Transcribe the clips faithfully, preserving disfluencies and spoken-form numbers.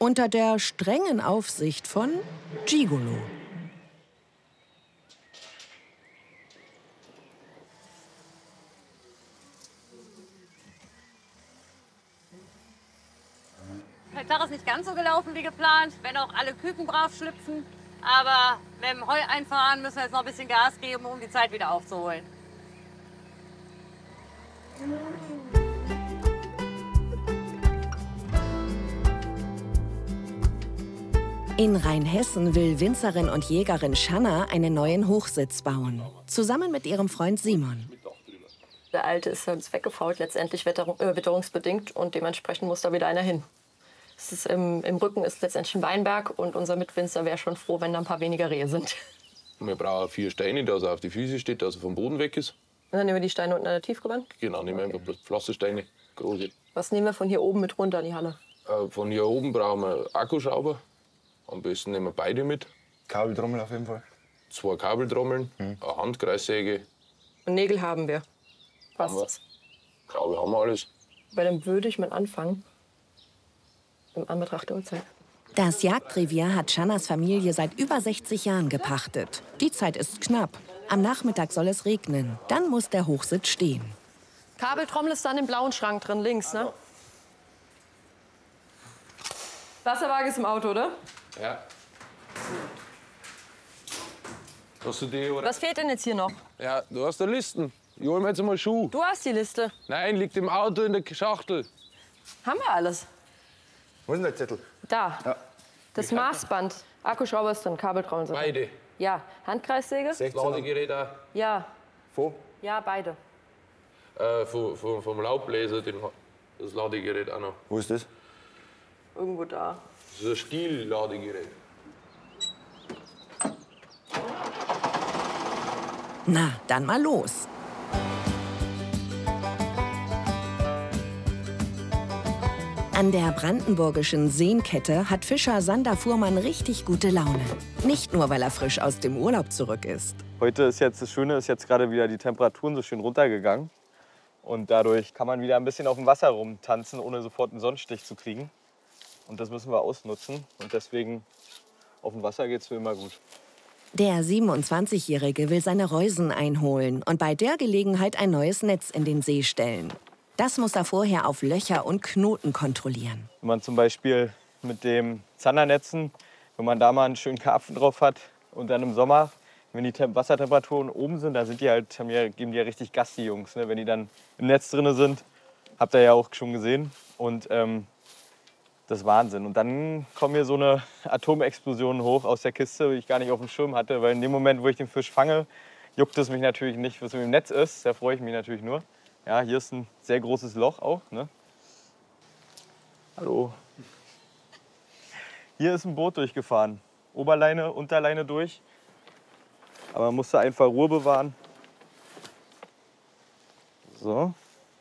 Unter der strengen Aufsicht von Gigolo. Der Tag ist nicht ganz so gelaufen wie geplant, wenn auch alle Küken brav schlüpfen. Aber mit dem Heu einfahren müssen wir jetzt noch ein bisschen Gas geben, um die Zeit wieder aufzuholen. In Rheinhessen will Winzerin und Jägerin Schanna einen neuen Hochsitz bauen. Zusammen mit ihrem Freund Simon. Der alte ist uns weggefault, letztendlich witterung, äh, witterungsbedingt. Und dementsprechend muss da wieder einer hin. Es ist im, Im Rücken ist letztendlich ein Weinberg. Und unser Mitwinzer wäre schon froh, wenn da ein paar weniger Rehe sind. Wir brauchen vier Steine, dass er auf die Füße steht, dass er vom Boden weg ist. Und dann nehmen wir die Steine unten an der Tiefgewand? Genau, nehmen wir Okay. einfach bloß Pflastersteine, große. Was nehmen wir von hier oben mit runter in die Halle? Äh, von hier oben brauchen wir Akkuschrauber. Am besten nehmen wir beide mit. Kabeltrommel auf jeden Fall. Zwei Kabeltrommeln, hm. eine Handkreissäge. Und Nägel haben wir. Haben wir. Passt. Glaube, haben wir alles. Weil dann würde ich mal anfangen. Im Anbetracht der Uhrzeit. Das Jagdrevier hat Schannas Familie seit über sechzig Jahren gepachtet. Die Zeit ist knapp. Am Nachmittag soll es regnen. Dann muss der Hochsitz stehen. Kabeltrommel ist dann im blauen Schrank drin, links, ne? Wasserwaage ist im Auto, oder? Ja. Hast du die, oder? Was fehlt denn jetzt hier noch? Ja, du hast eine Listen. Ich hol mir jetzt mal Schuh. Du hast die Liste. Nein, liegt im Auto in der Schachtel. Haben wir alles. Wo ist denn der Zettel? Da. Ja. Das Maßband. Akkuschrauber ist drin, Kabeltrommel sind drin. Beide. Ja. Handkreissäge? Ladegerät auch. Ja. Wo? Ja, beide. Äh, vom, vom, vom Laubbläser, den, das Ladegerät auch noch. Wo ist das? Irgendwo da. Das ist ein Stiel-Ladegerät. Na, dann mal los. An der brandenburgischen Seenkette hat Fischer Sander Fuhrmann richtig gute Laune. Nicht nur, weil er frisch aus dem Urlaub zurück ist. Heute ist jetzt das Schöne, ist jetzt gerade wieder die Temperaturen so schön runtergegangen. Und dadurch kann man wieder ein bisschen auf dem Wasser rumtanzen, ohne sofort einen Sonnenstich zu kriegen. Und das müssen wir ausnutzen. Und deswegen auf dem Wasser geht es mir immer gut. Der siebenundzwanzigjährige will seine Reusen einholen und bei der Gelegenheit ein neues Netz in den See stellen. Das muss er vorher auf Löcher und Knoten kontrollieren. Wenn man zum Beispiel mit dem Zandernetzen, wenn man da mal einen schönen Karpfen drauf hat und dann im Sommer, wenn die Tem Wassertemperaturen oben sind, dann sind die halt, haben die, geben die ja richtig Gas, die Jungs. Ne? Wenn die dann im Netz drin sind, habt ihr ja auch schon gesehen. Und ähm, das ist Wahnsinn. Und dann kommen hier so eine Atomexplosion hoch aus der Kiste, die ich gar nicht auf dem Schirm hatte. Weil in dem Moment, wo ich den Fisch fange, juckt es mich natürlich nicht, was mit dem Netz ist. Da freue ich mich natürlich nur. Ja, hier ist ein sehr großes Loch auch. Ne? Hallo. Hier ist ein Boot durchgefahren. Oberleine, Unterleine durch. Aber man musste einfach Ruhe bewahren. So.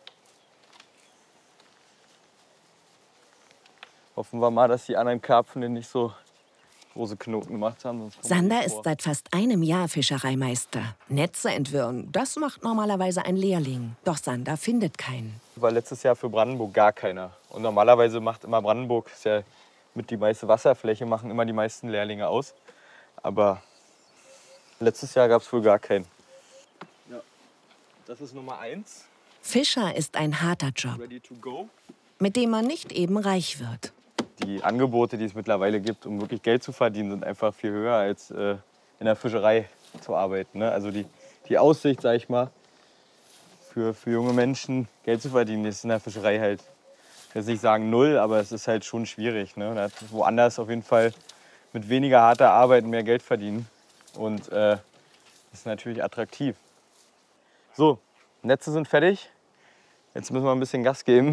Hoffen wir mal, dass die anderen Karpfen nicht so große Knoten gemacht haben. Sonst Sander ist seit fast einem Jahr Fischereimeister. Netze entwirren, das macht normalerweise ein Lehrling. Doch Sander findet keinen. War letztes Jahr für Brandenburg gar keiner. Und normalerweise macht immer Brandenburg, ist ja mit die meiste Wasserfläche, machen immer die meisten Lehrlinge aus. Aber letztes Jahr gab es wohl gar keinen. Ja, das ist Nummer eins. Fischer ist ein harter Job, Ready to go. mit dem man nicht eben reich wird. Die Angebote, die es mittlerweile gibt, um wirklich Geld zu verdienen, sind einfach viel höher als äh, in der Fischerei zu arbeiten. Ne? Also die, die Aussicht, sag ich mal, für, für junge Menschen Geld zu verdienen, ist in der Fischerei halt, ich will nicht sagen null, aber es ist halt schon schwierig. Ne? Da hat woanders auf jeden Fall mit weniger harter Arbeit mehr Geld verdienen. Und äh, das ist natürlich attraktiv. So, Netze sind fertig. Jetzt müssen wir ein bisschen Gas geben.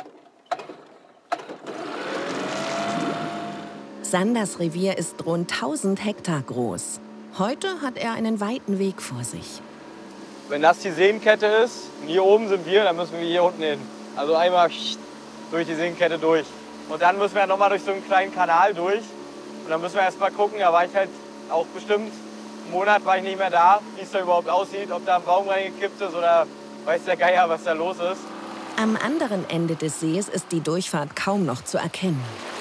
Sanders Revier ist rund tausend Hektar groß. Heute hat er einen weiten Weg vor sich. Wenn das die Seenkette ist, und hier oben sind wir, dann müssen wir hier unten hin. Also einmal durch die Seenkette durch. Und dann müssen wir noch mal durch so einen kleinen Kanal durch. Und dann müssen wir erst mal gucken, da war ich halt auch bestimmt einen Monat war ich nicht mehr da, wie es da überhaupt aussieht, ob da ein Baum reingekippt ist oder weiß der Geier, was da los ist. Am anderen Ende des Sees ist die Durchfahrt kaum noch zu erkennen.